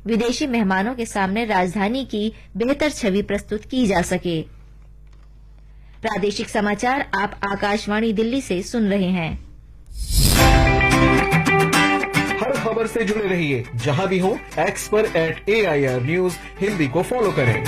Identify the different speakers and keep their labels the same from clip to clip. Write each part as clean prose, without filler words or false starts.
Speaker 1: विदेशी मेहमानों के सामने राजधानी की बेहतर छवि प्रस्तुत की जा सके। प्रादेशिक समाचार आप आकाशवाणी दिल्ली से सुन रहे हैं।
Speaker 2: हर खबर से जुड़े रहिए जहां भी हो, एक्स पर @AIR News हिंदी को फॉलो करें।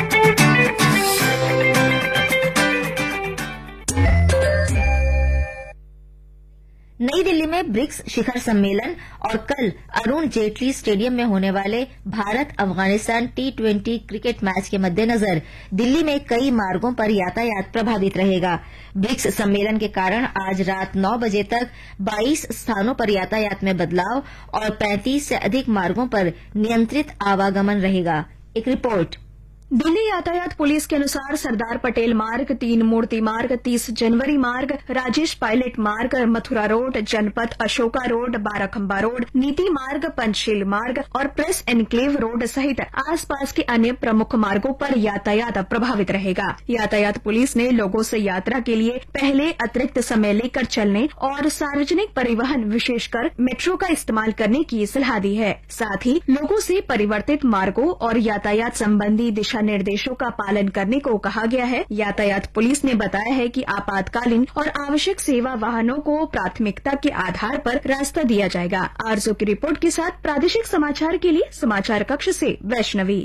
Speaker 1: नई दिल्ली में ब्रिक्स शिखर सम्मेलन और कल अरुण जेटली स्टेडियम में होने वाले Bharat Afghanistan T20 cricket match के मद्देनजर दिल्ली में कई मार्गों पर यातायात प्रभावित रहेगा। ब्रिक्स सम्मेलन के कारण आज रात 9 बजे तक 22 स्थानों पर यातायात में बदलाव और 35 से अधिक मार्गों पर नियंत्रित आवागमन रहेगा। एक रिपोर्ट।
Speaker 3: दिल्ली यातायात पुलिस के अनुसार सरदार पटेल मार्ग, 3 मूर्ति मार्ग, 30 जनवरी मार्ग, राजेश पायलट मार्ग, मथुरा रोड, जनपथ अशोका रोड, बाराखंबा रोड, नीति मार्ग, पंचशील मार्ग और प्रेस एनक्लेव रोड सहित आसपास के अन्य प्रमुख मार्गों पर यातायात प्रभावित रहेगा। यातायात पुलिस ने लोगों से यात्रा के लिए पहले अतिरिक्त समय लेकर चलने और सार्वजनिक परिवहन विशेषकर मेट्रो का इस्तेमाल करने की सलाह दी है। साथ ही लोगों से परिवर्तित मार्गों और यातायात संबंधी दिशा निर्देशों का पालन करने को कहा गया है। यातायात पुलिस ने बताया है कि आपातकालीन और आवश्यक सेवा वाहनों को प्राथमिकता के आधार पर रास्ता दिया जाएगा। आरजू की रिपोर्ट के साथ प्रादेशिक समाचार के लिए समाचार कक्ष से वैष्णवी।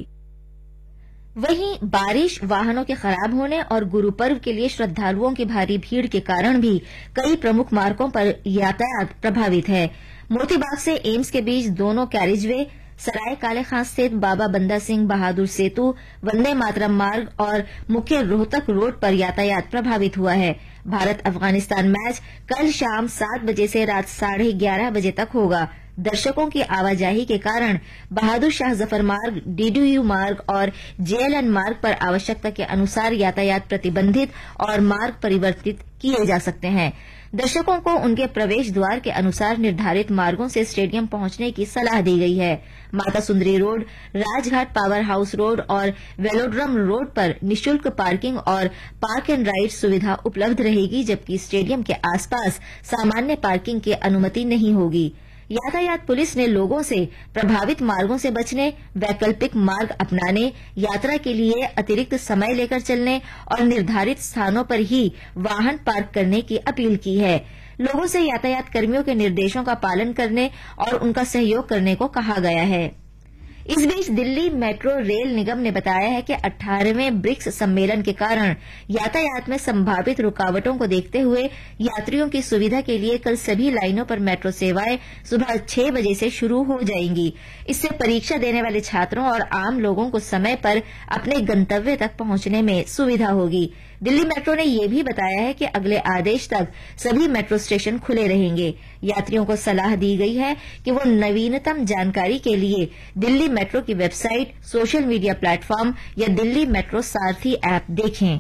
Speaker 1: वहीं बारिश, वाहनों के खराब होने और गुरु पर्व के लिए श्रद्धालुओं की भारी भीड़ के कारण भी कई प्रमुख मार्गों पर यातायात प्रभावित है। मोतीबाग से एम्स के बीच दोनों कैरिजवे, सराय काले खां स्थित बाबा बंदा सिंह बहादुर सेतु, वंदे मातरम मार्ग और मुख्य रोहतक रोड पर यातायात प्रभावित हुआ है। भारत अफगानिस्तान मैच कल शाम 7 बजे से रात 11:30 बजे तक होगा। दर्शकों की आवाजाही के कारण बहादुर शाह जफर मार्ग, DDU मार्ग और JLN मार्ग पर आवश्यकता के अनुसार यातायात प्रतिबंधित और मार्ग परिवर्तित किए जा सकते हैं। दर्शकों को उनके प्रवेश द्वार के अनुसार निर्धारित मार्गों से स्टेडियम पहुंचने की सलाह दी गई है। Mata Sundari road, Rajghat power house road और वेलोड्रम रोड पर निशुल्क पार्किंग और पार्क एंड राइड सुविधा उपलब्ध रहेगी, जबकि स्टेडियम के आसपास सामान्य पार्किंग की अनुमति नहीं होगी। यातायात पुलिस ने लोगों से प्रभावित मार्गों से बचने, वैकल्पिक मार्ग अपनाने, यात्रा के लिए अतिरिक्त समय लेकर चलने और निर्धारित स्थानों पर ही वाहन पार्क करने की अपील की है। लोगों से यातायात कर्मियों के निर्देशों का पालन करने और उनका सहयोग करने को कहा गया है। इस बीच दिल्ली मेट्रो रेल निगम ने बताया है कि 18वें ब्रिक्स सम्मेलन के कारण यातायात में संभावित रुकावटों को देखते हुए यात्रियों की सुविधा के लिए कल सभी लाइनों पर मेट्रो सेवाएं सुबह 6 बजे से शुरू हो जाएंगी। इससे परीक्षा देने वाले छात्रों और आम लोगों को समय पर अपने गंतव्य तक पहुंचने में सुविधा होगी। दिल्ली मेट्रो ने यह भी बताया है कि अगले आदेश तक सभी मेट्रो स्टेशन खुले रहेंगे। यात्रियों को सलाह दी गई है कि वो नवीनतम जानकारी के लिए दिल्ली मेट्रो की वेबसाइट, सोशल मीडिया प्लेटफॉर्म या दिल्ली मेट्रो सारथी ऐप देखें।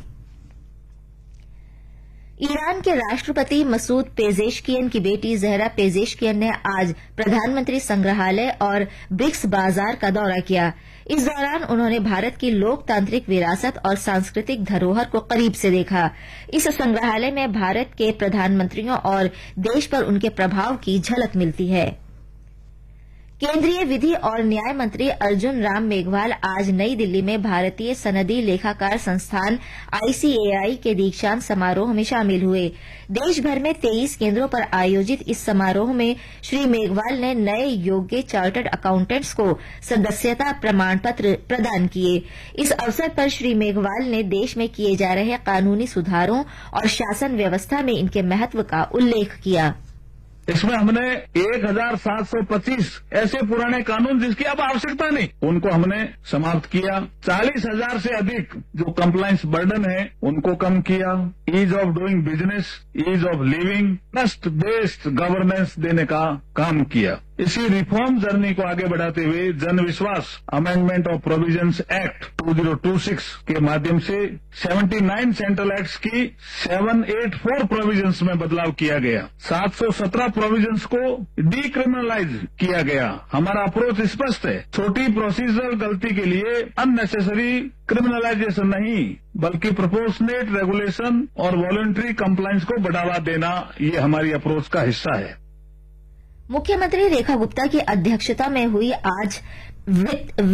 Speaker 1: ईरान के राष्ट्रपति मसूद पेजेशकियन की बेटी जहरा पेजेशकियन ने आज प्रधानमंत्री संग्रहालय और ब्रिक्स बाजार का दौरा किया। इस दौरान उन्होंने भारत की लोकतांत्रिक विरासत और सांस्कृतिक धरोहर को करीब से देखा। इस संग्रहालय में भारत के प्रधानमंत्रियों और देश पर उनके प्रभाव की झलक मिलती है। केंद्रीय विधि और न्याय मंत्री अर्जुन राम मेघवाल आज नई दिल्ली में भारतीय सनदी लेखाकार संस्थान ICAI के दीक्षांत समारोह में शामिल हुए। देश भर में 23 केंद्रों पर आयोजित इस समारोह में श्री मेघवाल ने नए योग्य चार्टर्ड अकाउंटेंट्स को सदस्यता प्रमाण पत्र प्रदान किए। इस अवसर पर श्री मेघवाल ने देश में किए जा रहे कानूनी सुधारों और शासन व्यवस्था में इनके महत्व का उल्लेख किया।
Speaker 4: इसमें हमने 1725 ऐसे पुराने कानून जिसकी अब आवश्यकता नहीं, उनको हमने समाप्त किया। 40,000 से अधिक जो कंप्लायंस बर्डन है उनको कम किया। Ease of doing business, ease of living, trust based governance देने का काम किया। इसी रिफॉर्म जर्नी को आगे बढ़ाते हुए जन विश्वास अमेंडमेंट ऑफ प्रोविजंस एक्ट 2026 के माध्यम से 79 सेंट्रल एक्ट्स की 784 प्रोविजंस में बदलाव किया गया। 717 प्रोविजंस को डीक्रिमिनलाइज किया गया। हमारा अप्रोच स्पष्ट है, छोटी प्रोसीजरल गलती के लिए अननेसेसरी क्रिमिनलाइजेशन नहीं, बल्कि प्रोपोर्शनेट रेगुलेशन और वॉलंटरी कंप्लायंस को बढ़ावा देना, ये हमारी अप्रोच का हिस्सा है।
Speaker 1: मुख्यमंत्री रेखा गुप्ता की अध्यक्षता में हुई आज